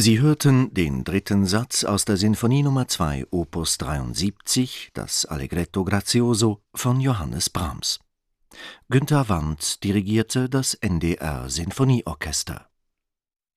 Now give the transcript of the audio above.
Sie hörten den dritten Satz aus der Sinfonie Nummer 2, Opus 73, das Allegretto grazioso von Johannes Brahms. Günter Wandt dirigierte das NDR Sinfonieorchester.